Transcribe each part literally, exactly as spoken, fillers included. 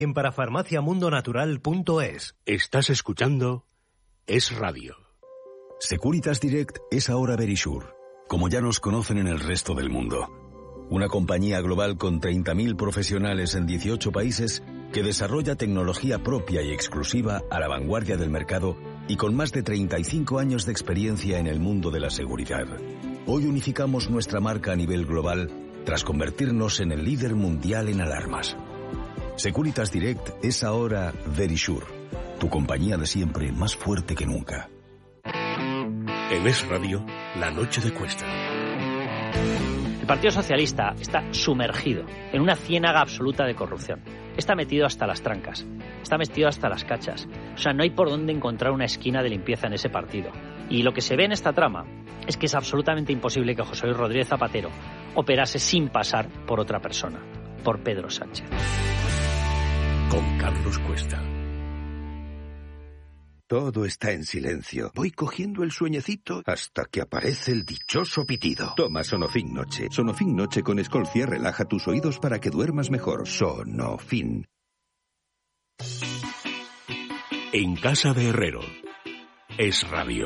En parafarmaciamundonatural punto es. Estás escuchando Es Radio. Securitas Direct es ahora Verisure, como ya nos conocen en el resto del mundo. Una compañía global con treinta mil profesionales en dieciocho países que desarrolla tecnología propia y exclusiva a la vanguardia del mercado y con más de treinta y cinco años de experiencia en el mundo de la seguridad. Hoy unificamos nuestra marca a nivel global tras convertirnos en el líder mundial en alarmas. Securitas Direct es ahora Verisure, tu compañía de siempre más fuerte que nunca. En Es Radio, la noche de Cuesta. El Partido Socialista está sumergido en una ciénaga absoluta de corrupción. Está metido hasta las trancas, está metido hasta las cachas. O sea, no hay por dónde encontrar una esquina de limpieza en ese partido. Y lo que se ve en esta trama es que es absolutamente imposible que José Luis Rodríguez Zapatero operase sin pasar por otra persona, por Pedro Sánchez. Con Carlos Cuesta. Todo está en silencio. Voy cogiendo el sueñecito hasta que aparece el dichoso pitido. Toma Sonofin Noche. Sonofin Noche con Escolcia relaja tus oídos para que duermas mejor. Sonofin. En casa de Herrero. Es Radio.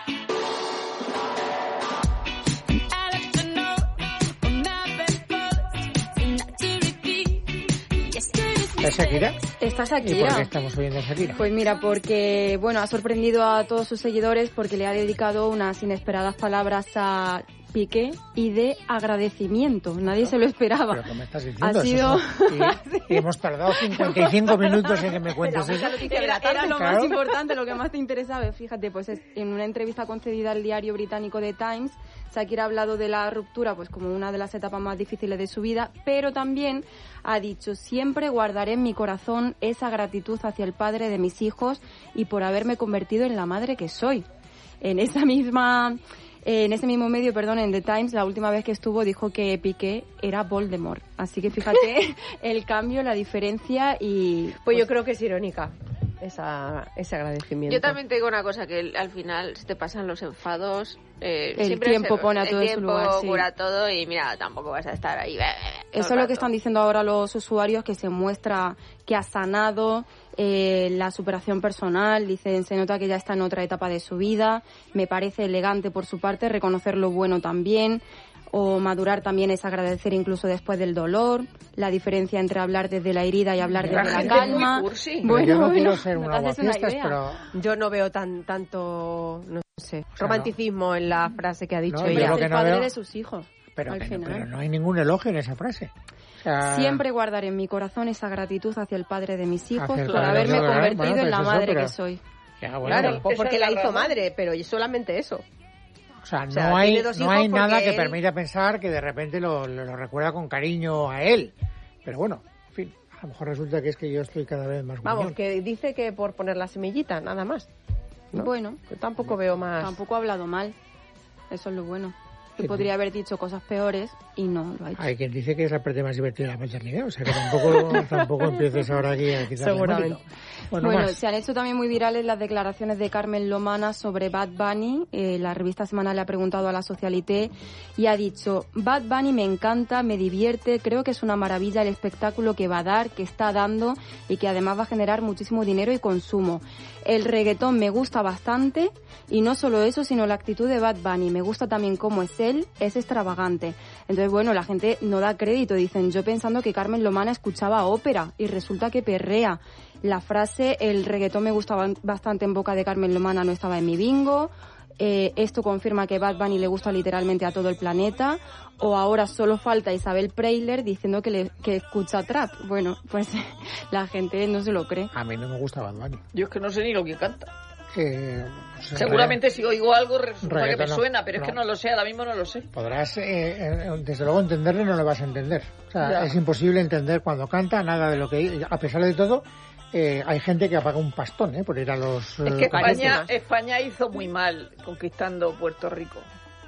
¿Está Shakira? Está Shakira. ¿Y por qué estamos oyendo a Shakira? Pues mira, porque bueno, ha sorprendido a todos sus seguidores porque le ha dedicado unas inesperadas palabras a Piqué y de agradecimiento. Nadie se lo esperaba. ¿Pero qué me estás diciendo? Ha sido... y, y hemos tardado cincuenta y cinco minutos en que me cuentes eso. Era, era lo claro. más importante, lo que más te interesaba. Fíjate, pues es, en una entrevista concedida al diario británico The Times, Shakira ha hablado de la ruptura pues como una de las etapas más difíciles de su vida, pero también ha dicho: siempre guardaré en mi corazón esa gratitud hacia el padre de mis hijos y por haberme convertido en la madre que soy. En esa misma... En ese mismo medio, perdón, en The Times, la última vez que estuvo dijo que Piqué era Voldemort. Así que fíjate el cambio, la diferencia y... Pues, pues yo creo que es irónica esa, ese agradecimiento. Yo también te digo una cosa, que al final se te pasan los enfados. Eh, el siempre tiempo se, pone a todo el en su tiempo lugar, sí. cura todo y mira, tampoco vas a estar ahí. Eso es lo que están diciendo ahora los usuarios, que se muestra que ha sanado eh, la superación personal. Dicen, se nota que ya está en otra etapa de su vida. Me parece elegante por su parte reconocer lo bueno también. O madurar también es agradecer incluso después del dolor. La diferencia entre hablar desde la herida y hablar la desde la calma. Bueno, yo no bueno, quiero ser un no aguafiestas, pero... Yo no veo tan tanto, no sé, o sea, romanticismo no. en la frase que ha dicho no, ella. Es el no padre veo... de sus hijos. Pero, al que final. no, pero no hay ningún elogio en esa frase. O sea... Siempre guardaré en mi corazón esa gratitud hacia el padre de mis hijos por padre, haberme claro, convertido bueno, en la pues madre eso, pero... que soy. Ya, bueno, claro, pero... porque la hizo madre, pero solamente eso. O sea, no o sea, hay, no hay nada que él... permita pensar que de repente lo, lo, lo recuerda con cariño a él. Pero bueno, en fin, a lo mejor resulta que es que yo estoy cada vez más Vamos, gruñón. que dice que por poner la semillita, nada más, ¿no? Bueno. Yo tampoco veo más... Tampoco ha hablado mal. Eso es lo bueno. Que Sí, podría haber dicho cosas peores y no lo ha hecho. Hay quien dice que es la parte más divertida de la paternidad, o sea que tampoco, tampoco empieces ahora aquí a quitarle Seguramente. mérito. Bueno, Bueno, más. se han hecho también muy virales las declaraciones de Carmen Lomana sobre Bad Bunny. Eh, la revista Semana le ha preguntado a la Socialité y ha dicho: Bad Bunny me encanta, me divierte, creo que es una maravilla el espectáculo que va a dar, que está dando y que además va a generar muchísimo dinero y consumo. El reggaetón me gusta bastante y no solo eso, sino la actitud de Bad Bunny. Me gusta también cómo es él, es extravagante. Entonces, bueno, la gente no da crédito. Dicen, yo pensando que Carmen Lomana escuchaba ópera y resulta que perrea. La frase, el reggaetón me gustaba bastante en boca de Carmen Lomana, no estaba en mi bingo. Eh, esto confirma que Bad Bunny le gusta literalmente a todo el planeta. O ahora solo falta Isabel Preisler diciendo que, le, que escucha trap. Bueno, pues la gente no se lo cree. A mí no me gusta Bad Bunny. Yo es que no sé ni lo que canta. Eh, pues, Seguramente re... si oigo algo resulta que me no, suena, pero no. es que no lo sé, ahora mismo no lo sé. Podrás, eh, eh, desde luego, entenderle, no lo vas a entender. O sea, ya. Es imposible entender cuando canta nada de lo que... A pesar de todo, eh, hay gente que apaga un pastón eh, por ir a los... Es que eh, España, España hizo muy mal conquistando Puerto Rico,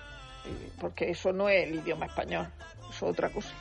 porque eso no es el idioma español, eso es otra cosa.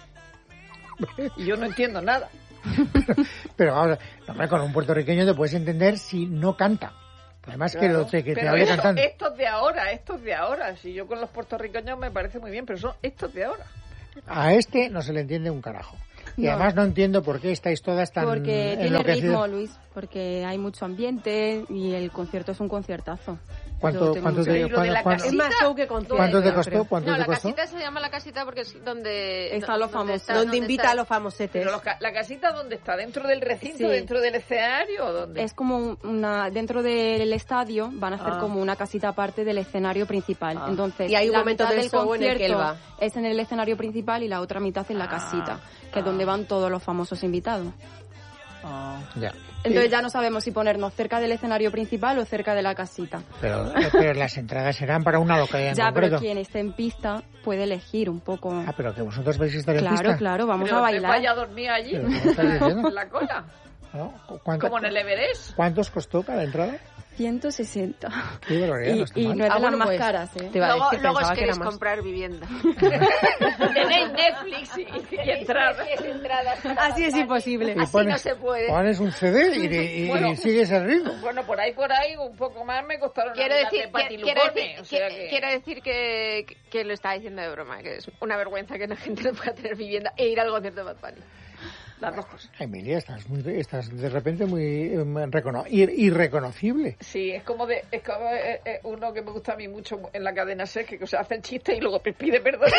Y yo no entiendo nada. pero, pero ahora, no, con un puertorriqueño te puedes entender si no canta. Además claro, que, lo te, que te hable esto, cantando. Estos de ahora, estos de ahora. Si yo con los puertorriqueños me parece muy bien, pero son estos de ahora. A este no se le entiende un carajo. Y No. además no entiendo por qué estáis todas tan Porque tiene enloquecidas. ritmo, Luis, porque hay mucho ambiente y el concierto es un conciertazo. ¿Cuánto, Yo tengo cuánto mucho- te, Y lo de cuánto- la cuánto- casita, Es más show que concierto. ¿cuánto te yo costó? creo. ¿Cuánto No, te la costó? casita se llama la casita porque es donde... Están los donde famosos. está- Donde invita está- a los famosetes. Pero los ca- ¿la casita dónde está? ¿Dentro del recinto? Sí. ¿Dentro del escenario o dónde? Es como una dentro del estadio van a hacer Ah. como una casita aparte del escenario principal. Ah. Entonces, Y hay un la momento mitad del show en el que él va. es en el escenario principal y la otra mitad en la Ah. casita, que es Ah. donde van todos los famosos invitados. Ah. Ya. Entonces ya no sabemos si ponernos cerca del escenario principal o cerca de la casita. Pero, pero las entradas serán para una localidad en Ya, concreto. pero quien esté en pista puede elegir un poco. Ah, pero que vosotros vais a estar en Claro, pista. claro, vamos Pero a me bailar. vaya a dormir allí, ¿Pero qué me estás diciendo? en la cola, ¿No? ¿Cuánto- como en el Everest. ¿Cuántos costó cada entrada? ciento sesenta. Qué barbaridad, no está Y, y mal. no es de Ah, las bueno, más pues, caras, ¿eh? te iba a Luego, decir, luego os pensaba que era queréis más. comprar vivienda. Tenéis Netflix y, y entradas. Así es imposible. Y Así no se puede. Pones un C D y, y- y Bueno. sigues el ritmo. Bueno, por ahí, por ahí, un poco más me costaron Quiero las decir, de que- quiero Patilucones, decir, o sea que- que- quiero decir que, que lo estaba diciendo de broma, que es una vergüenza que la gente no pueda tener vivienda e ir al concierto de Bad Bunny. Las dos cosas. Emilia, estás, muy, estás de repente muy em, recono- ir- irreconocible. Sí, es como de es como eh, eh, uno que me gusta a mí mucho en la cadena SER, que o sea, hace el chiste y luego pide perdón.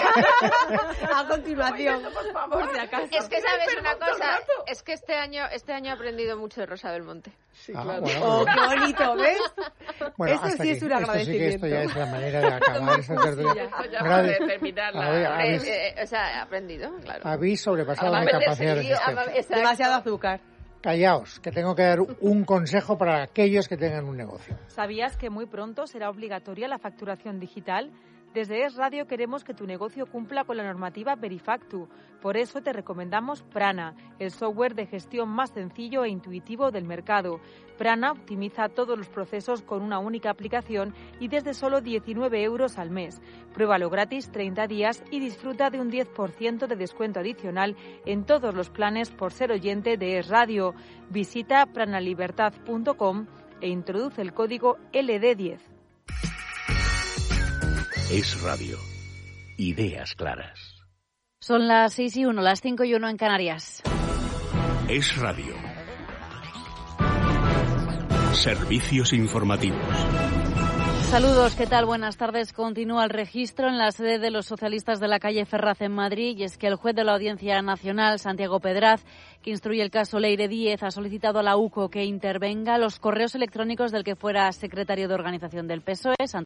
A continuación, por favor. por si acaso. Es que sabes Perdón una todo el cosa, rato. es que este año este año he aprendido mucho de Rosa Belmonte. Sí, Ah, claro. bueno, Oh, pues- qué bonito, ¿ves? bueno, Esto hasta sí aquí. es un Esto sí que esto ya es la manera de acabar esta tertulia. Esto ya Gracias. puede terminar la- A ver, Eh, habéis, eh, o sea, he aprendido, claro. habéis sobrepasado Además, mi me capacidad de decidió, resistencia. Ama- exacto. Demasiado azúcar. Callaos, que tengo que dar un consejo para aquellos que tengan un negocio. ¿Sabías que muy pronto será obligatoria la facturación digital? Desde Es Radio queremos que tu negocio cumpla con la normativa Verifactu. Por eso te recomendamos Prana, el software de gestión más sencillo e intuitivo del mercado. Prana optimiza todos los procesos con una única aplicación y desde solo diecinueve euros al mes. Pruébalo gratis treinta días y disfruta de un diez por ciento de descuento adicional en todos los planes por ser oyente de Es Radio. Visita pranalibertad punto com e introduce el código L D diez. Es Radio. Ideas claras. Son las seis y uno, las cinco y uno en Canarias. Es Radio. Servicios informativos. Saludos, ¿qué tal? Buenas tardes. Continúa el registro en la sede de los socialistas de la calle Ferraz en Madrid y es que el juez de la Audiencia Nacional, Santiago Pedraz, que instruye el caso Leire Díez, ha solicitado a la U C O que intervenga los correos electrónicos del que fuera secretario de organización del P S O E,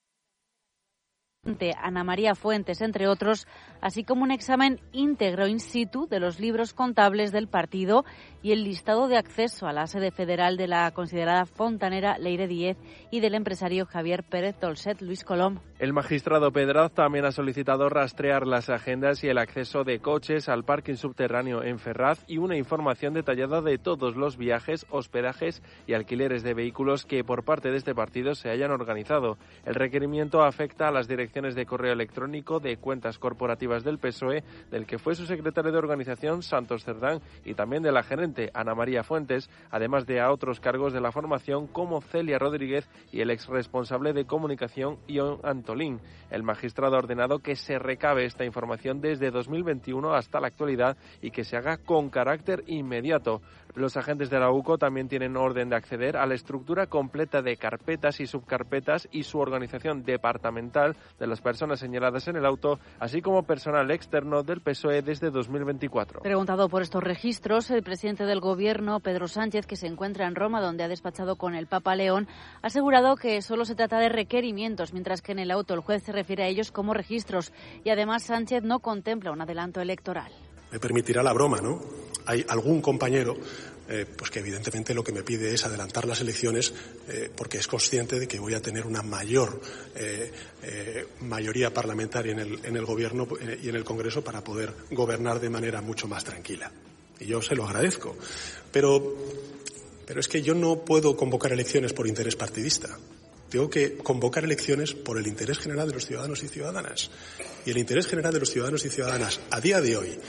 Ana María Fuentes, entre otros, así como un examen íntegro in situ de los libros contables del partido y el listado de acceso a la sede federal de la considerada fontanera Leire Díez y del empresario Javier Pérez Dolcet. Luis Colom. El magistrado Pedraz también ha solicitado rastrear las agendas y el acceso de coches al parking subterráneo en Ferraz y una información detallada de todos los viajes, hospedajes y alquileres de vehículos que por parte de este partido se hayan organizado. El requerimiento afecta a las direcciones de correo electrónico de cuentas corporativas del P S O E, del que fue su secretario de organización Santos Cerdán y también de la gerente Ana María Fuentes, además de a otros cargos de la formación como Celia Rodríguez y el ex responsable de comunicación Ion Antolín. El magistrado ha ordenado que se recabe esta información desde dos mil veintiuno hasta la actualidad y que se haga con carácter inmediato. Los agentes de la U C O también tienen orden de acceder a la estructura completa de carpetas y subcarpetas y su organización departamental de las personas señaladas en el auto, así como personal externo del P S O E desde dos mil veinticuatro. Preguntado por estos registros, el presidente del Gobierno, Pedro Sánchez, que se encuentra en Roma, donde ha despachado con el Papa León, ha asegurado que solo se trata de requerimientos, mientras que en el auto el juez se refiere a ellos como registros. Y además Sánchez no contempla un adelanto electoral. Me permitirá la broma, ¿no? Hay algún compañero eh, pues que evidentemente lo que me pide es adelantar las elecciones eh, porque es consciente de que voy a tener una mayor eh, eh, mayoría parlamentaria en el, en el Gobierno eh, y en el Congreso para poder gobernar de manera mucho más tranquila. Y yo se lo agradezco. Pero, pero es que yo no puedo convocar elecciones por interés partidista. Tengo que convocar elecciones por el interés general de los ciudadanos y ciudadanas. Y el interés general de los ciudadanos y ciudadanas a día de hoy,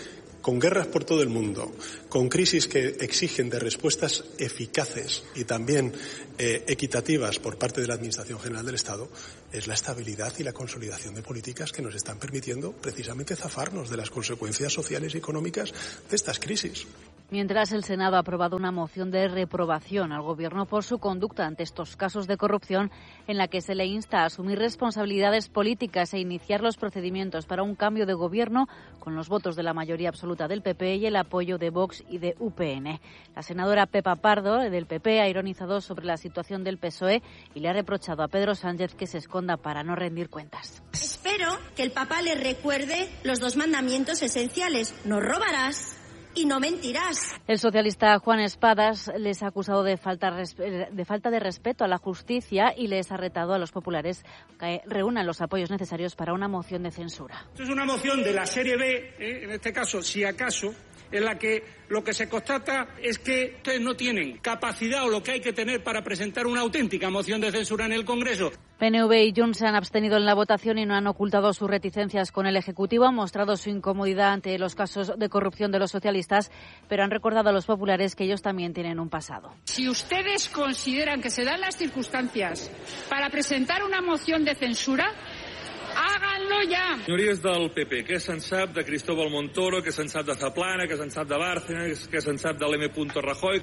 con guerras por todo el mundo, con crisis que exigen de respuestas eficaces y también eh, equitativas por parte de la Administración General del Estado, es la estabilidad y la consolidación de políticas que nos están permitiendo precisamente zafarnos de las consecuencias sociales y económicas de estas crisis. Mientras, el Senado ha aprobado una moción de reprobación al Gobierno por su conducta ante estos casos de corrupción, en la que se le insta a asumir responsabilidades políticas e iniciar los procedimientos para un cambio de Gobierno con los votos de la mayoría absoluta del P P y el apoyo de Vox y de U P N. La senadora Pepa Pardo, del P P, ha ironizado sobre la situación del P S O E y le ha reprochado a Pedro Sánchez que se esconda para no rendir cuentas. Espero que el Papa le recuerde los dos mandamientos esenciales: no robarás y no mentirás. El socialista Juan Espadas les ha acusado de falta, de falta de respeto a la justicia y les ha retado a los populares que reúnan los apoyos necesarios para una moción de censura. Esto es una moción de la serie B, ¿eh? En este caso, si acaso, en la que lo que se constata es que ustedes no tienen capacidad o lo que hay que tener para presentar una auténtica moción de censura en el Congreso. P N V y Junts se han abstenido en la votación y no han ocultado sus reticencias con el Ejecutivo. Han mostrado su incomodidad ante los casos de corrupción de los socialistas, pero han recordado a los populares que ellos también tienen un pasado. Si ustedes consideran que se dan las circunstancias para presentar una moción de censura, háganlo ya. Senyories del P P, què se'n sap de Cristóbal Montoro, què se'n sap de Zaplana, què se'n sap de Bárcenas, què se'n sap del M. Rajoy?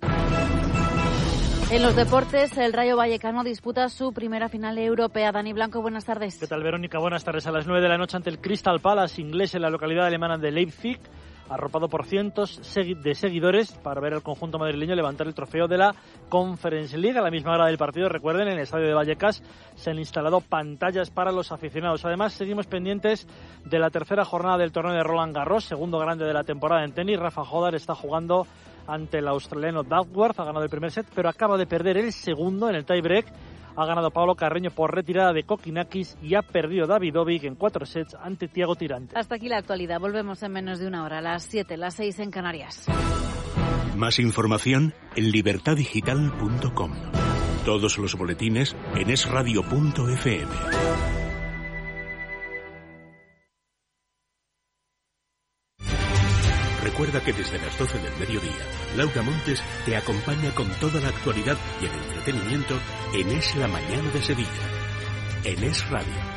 En los deportes, el Rayo Vallecano disputa su primera final europea. Dani Blanco, buenas tardes. ¿Qué tal, Verónica? Buenas tardes. A las nueve de la noche ante el Crystal Palace inglés en la localidad alemana de Leipzig, arropado por cientos de seguidores para ver al conjunto madrileño levantar el trofeo de la Conference League. A la misma hora del partido, recuerden, en el estadio de Vallecas se han instalado pantallas para los aficionados. Además, seguimos pendientes de la tercera jornada del torneo de Roland Garros, segundo grande de la temporada en tenis. Rafa Jodar está jugando ante el australiano Duckworth, ha ganado el primer set, pero acaba de perder el segundo en el tie-break. Ha ganado Pablo Carreño por retirada de Kokinakis y ha perdido Davidovic en cuatro sets ante Thiago Tirante. Hasta aquí la actualidad. Volvemos en menos de una hora, a las siete, las seis en Canarias. Más información en libertad digital punto com. Todos los boletines en es radio punto efe eme. Recuerda que desde las doce del mediodía, Laura Montes te acompaña con toda la actualidad y el entretenimiento en Es la Mañana de Sevilla, en Es Radio.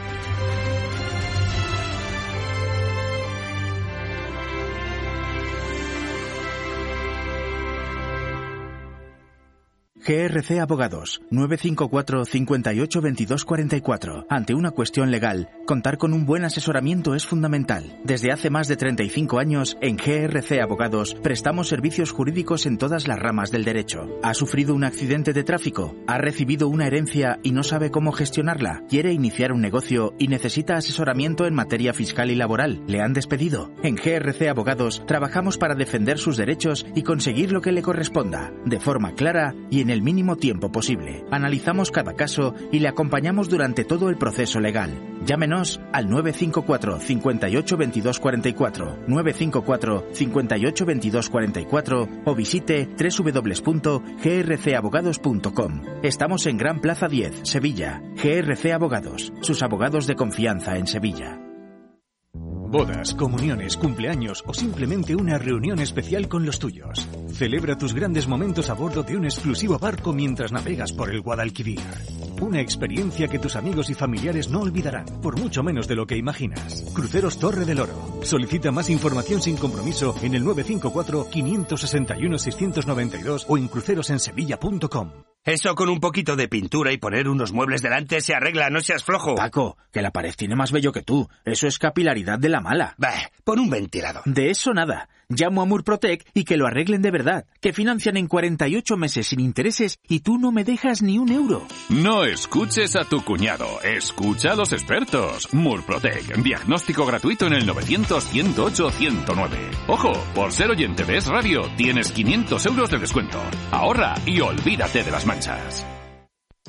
G R C Abogados, nueve cinco cuatro, cinco ocho, veintidós cuarenta y cuatro. Ante una cuestión legal, contar con un buen asesoramiento es fundamental. Desde hace más de treinta y cinco años, en G R C Abogados, prestamos servicios jurídicos en todas las ramas del derecho. ¿Ha sufrido un accidente de tráfico? ¿Ha recibido una herencia y no sabe cómo gestionarla? ¿Quiere iniciar un negocio y necesita asesoramiento en materia fiscal y laboral? ¿Le han despedido? En G R C Abogados, trabajamos para defender sus derechos y conseguir lo que le corresponda, de forma clara y en el mínimo tiempo posible. Analizamos cada caso y le acompañamos durante todo el proceso legal. Llámenos al nueve cinco cuatro, cinco ocho, veintidós cuarenta y cuatro, nueve cinco cuatro, cinco ocho, veintidós cuarenta y cuatro o visite doble u doble u doble u punto g r c abogados punto com. Estamos en Gran Plaza diez, Sevilla. G R C Abogados, sus abogados de confianza en Sevilla. Bodas, comuniones, cumpleaños o simplemente una reunión especial con los tuyos. Celebra tus grandes momentos a bordo de un exclusivo barco mientras navegas por el Guadalquivir. Una experiencia que tus amigos y familiares no olvidarán, por mucho menos de lo que imaginas. Cruceros Torre del Oro. Solicita más información sin compromiso en el nueve cinco cuatro, cinco seis uno, seis nueve dos o en crucerosensevilla punto com. Eso con un poquito de pintura y poner unos muebles delante se arregla, no seas flojo. Paco, que la pared tiene más vello que tú. Eso es capilaridad de la mala. Bah, pon un ventilador. De eso nada. Llamo a Murprotec y que lo arreglen de verdad. Que financian en cuarenta y ocho meses sin intereses y tú no me dejas ni un euro. No escuches a tu cuñado, escucha a los expertos. Murprotec, diagnóstico gratuito en el novecientos, ciento ocho, ciento nueve. Ojo, por ser oyente de Es Radio, tienes quinientos euros de descuento. Ahorra y olvídate de las manchas.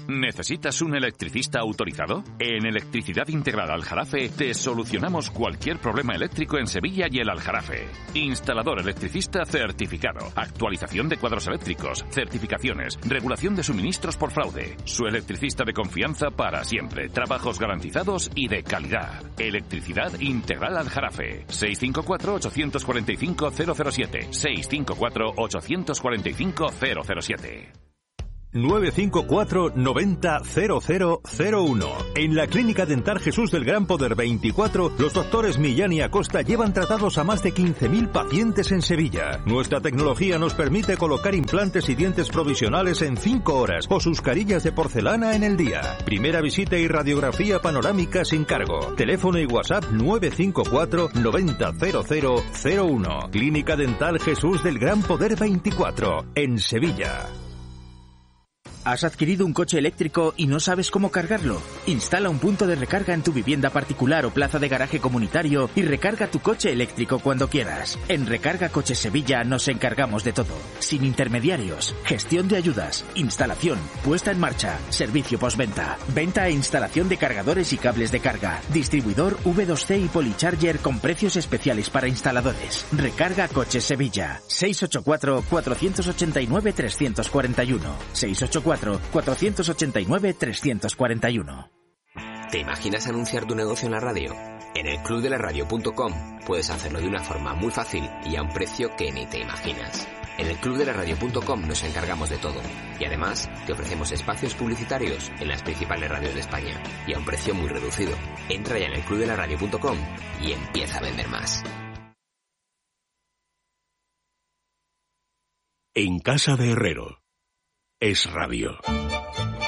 ¿Necesitas un electricista autorizado? En Electricidad Integral Aljarafe te solucionamos cualquier problema eléctrico en Sevilla y el Aljarafe. Instalador electricista certificado, actualización de cuadros eléctricos, certificaciones, regulación de suministros por fraude. Su electricista de confianza para siempre, trabajos garantizados y de calidad. Electricidad Integral Aljarafe. seis cinco cuatro, ocho cuatro cinco, cero cero siete. seis cinco cuatro, ocho cuatro cinco, cero cero siete. nueve cinco cuatro noventa cero cero cero uno. En la Clínica Dental Jesús del Gran Poder veinticuatro, los doctores Millán y Acosta llevan tratados a más de quince mil pacientes en Sevilla. Nuestra tecnología nos permite colocar implantes y dientes provisionales en cinco horas o sus carillas de porcelana en el día. Primera visita y radiografía panorámica sin cargo. Teléfono y WhatsApp nueve cinco cuatro noventa cero cero cero uno. Clínica Dental Jesús del Gran Poder veinticuatro, en Sevilla. ¿Has adquirido un coche eléctrico y no sabes cómo cargarlo? Instala un punto de recarga en tu vivienda particular o plaza de garaje comunitario y recarga tu coche eléctrico cuando quieras. En Recarga Coches Sevilla nos encargamos de todo. Sin intermediarios, gestión de ayudas, instalación, puesta en marcha, servicio postventa, venta e instalación de cargadores y cables de carga, distribuidor V dos C y Polycharger con precios especiales para instaladores. Recarga Coches Sevilla. seis ocho cuatro, cuatro ocho nueve, tres cuatro uno. seis ocho cuatro, cuatro ocho nueve, tres cuatro uno. ¿Te imaginas anunciar tu negocio en la radio? En el club de la radio punto com puedes hacerlo de una forma muy fácil y a un precio que ni te imaginas. En el club de la radio punto com nos encargamos de todo y además te ofrecemos espacios publicitarios en las principales radios de España y a un precio muy reducido. Entra ya en el club de la radio punto com y empieza a vender más. En casa de Herrero. Es radio.